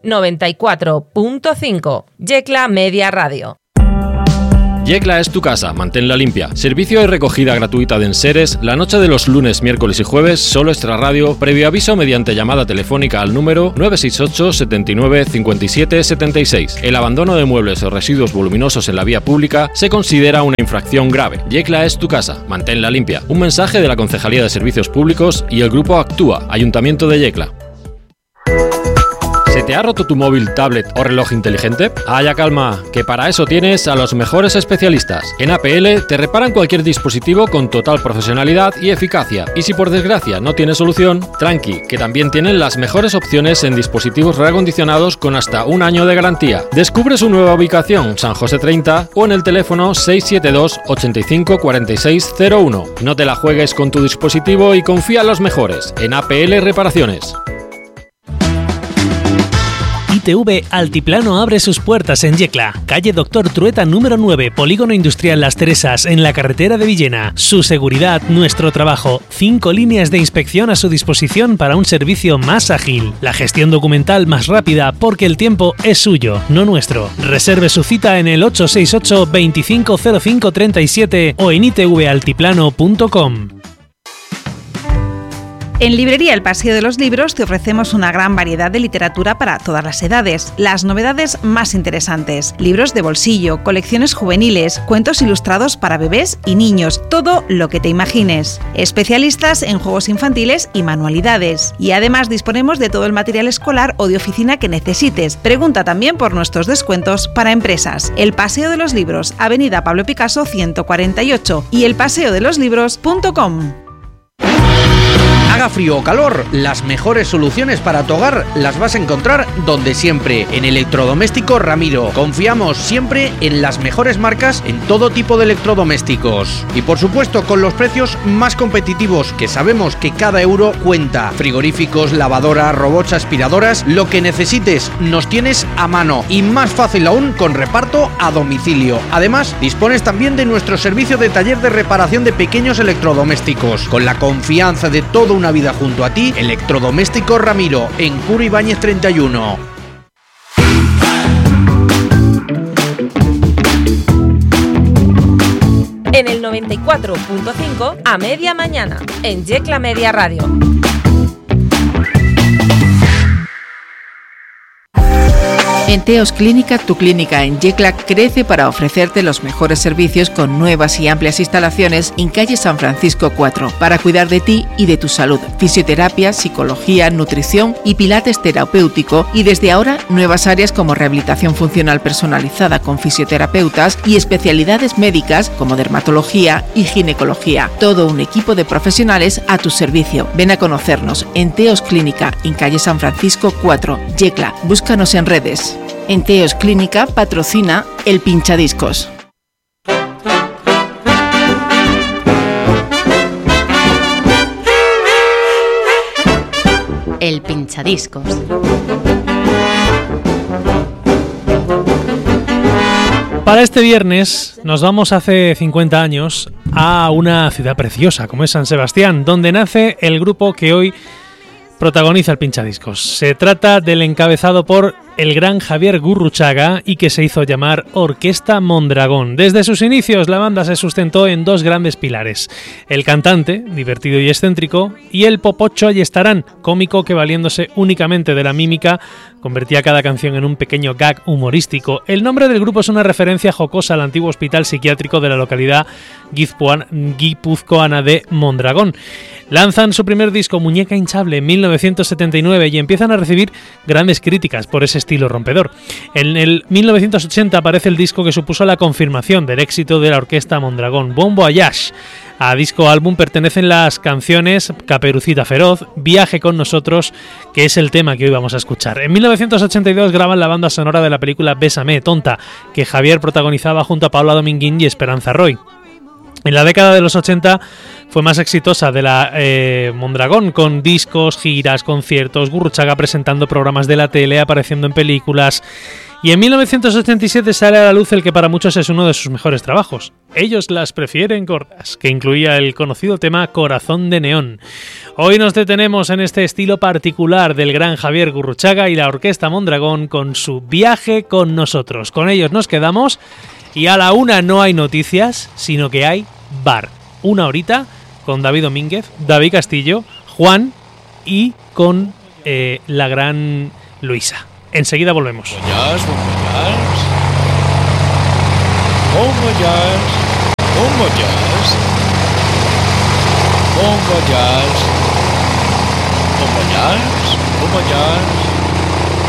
94.5. Yecla Media Radio. Yecla es tu casa, manténla limpia. Servicio y recogida gratuita de enseres la noche de los lunes, miércoles y jueves, solo Extra Radio, previo aviso mediante llamada telefónica al número 968 79 57 76. El abandono de muebles o residuos voluminosos en la vía pública se considera una infracción grave. Yecla es tu casa, manténla limpia. Un mensaje de la Concejalía de Servicios Públicos y el Grupo Actúa, Ayuntamiento de Yecla. ¿Se te ha roto tu móvil, tablet o reloj inteligente? Haya calma, que para eso tienes a los mejores especialistas. En APL te reparan cualquier dispositivo con total profesionalidad y eficacia. Y si por desgracia no tienes solución, tranqui, que también tienen las mejores opciones en dispositivos reacondicionados con hasta 1 año de garantía. Descubre su nueva ubicación, San José 30, o en el teléfono 672 85 46 01. No te la juegues con tu dispositivo y confía en los mejores, en APL Reparaciones. ITV Altiplano abre sus puertas en Yecla, calle Doctor Trueta número 9, Polígono Industrial Las Teresas, en la carretera de Villena. Su seguridad, nuestro trabajo. 5 líneas de inspección a su disposición para un servicio más ágil. La gestión documental más rápida, porque el tiempo es suyo, no nuestro. Reserve su cita en el 868 2505 37 o en itvaltiplano.com. En Librería El Paseo de los Libros te ofrecemos una gran variedad de literatura para todas las edades, las novedades más interesantes, libros de bolsillo, colecciones juveniles, cuentos ilustrados para bebés y niños, todo lo que te imagines. Especialistas en juegos infantiles y manualidades. Y además disponemos de todo el material escolar o de oficina que necesites. Pregunta también por nuestros descuentos para empresas. El Paseo de los Libros, Avenida Pablo Picasso 148 y elpaseodeloslibros.com. Haga frío o calor, las mejores soluciones para tu hogar las vas a encontrar donde siempre, en Electrodoméstico Ramiro. Confiamos siempre en las mejores marcas en todo tipo de electrodomésticos. Y por supuesto con los precios más competitivos, que sabemos que cada euro cuenta. Frigoríficos, lavadoras, robots, aspiradoras, lo que necesites nos tienes a mano. Y más fácil aún con reparto a domicilio. Además, dispones también de nuestro servicio de taller de reparación de pequeños electrodomésticos. Con la confianza de toda una vida junto a ti, Electrodoméstico Ramiro, en Curo Ibáñez 31. En el 94.5 a media mañana, en Yecla Media Radio. En Teos Clínica, tu clínica en Yecla crece para ofrecerte los mejores servicios con nuevas y amplias instalaciones en calle San Francisco 4 para cuidar de ti y de tu salud. Fisioterapia, psicología, nutrición y pilates terapéutico, y desde ahora nuevas áreas como rehabilitación funcional personalizada con fisioterapeutas y especialidades médicas como dermatología y ginecología. Todo un equipo de profesionales a tu servicio. Ven a conocernos en Teos Clínica en calle San Francisco 4, Yecla. Búscanos en redes. En Teos Clínica patrocina el Pinchadiscos. El Pinchadiscos. Para este viernes nos vamos hace 50 años a una ciudad preciosa como es San Sebastián, donde nace el grupo que hoy protagoniza el Pinchadiscos. Se trata del encabezado por el gran Javier Gurruchaga y que se hizo llamar Orquesta Mondragón. Desde sus inicios la banda se sustentó en 2 grandes pilares: el cantante, divertido y excéntrico, y el popocho Ayestarán, cómico que, valiéndose únicamente de la mímica, convertía cada canción en un pequeño gag humorístico. El nombre del grupo es una referencia jocosa al antiguo hospital psiquiátrico de la localidad guipuzcoana de Mondragón. Lanzan su primer disco, Muñeca Hinchable, en 1979, y empiezan a recibir grandes críticas por ese estilo rompedor. En el 1980 aparece el disco que supuso la confirmación del éxito de la Orquesta Mondragón, Bon Voyage. A disco álbum pertenecen las canciones Caperucita Feroz, Viaje con nosotros, que es el tema que hoy vamos a escuchar. En 1982 graban la banda sonora de la película Bésame, tonta, que Javier protagonizaba junto a Paula Dominguín y Esperanza Roy. En la década de los 80 fue más exitosa de la Mondragón, con discos, giras, conciertos, Gurruchaga presentando programas de la tele, apareciendo en películas. Y en 1987 sale a la luz el que para muchos es uno de sus mejores trabajos, Ellos las prefieren gordas, que incluía el conocido tema Corazón de Neón. Hoy nos detenemos en este estilo particular del gran Javier Gurruchaga y la Orquesta Mondragón con su Viaje con nosotros. Con ellos nos quedamos y a la 1 no hay noticias, sino que hay bar. 1 horita con David Domínguez, David Castillo, Juan y con la gran Luisa. Enseguida volvemos. Bon voyage, bon voyage, bon voyage, bon voyage, bon voyage, bon voyage.